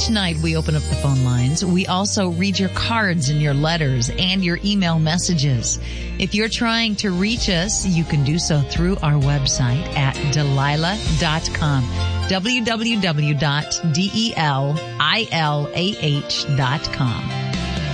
Each night we open up the phone lines. We also read your cards and your letters and your email messages. If you're trying to reach us, you can do so through our website at Delilah.com. www.delilah.com.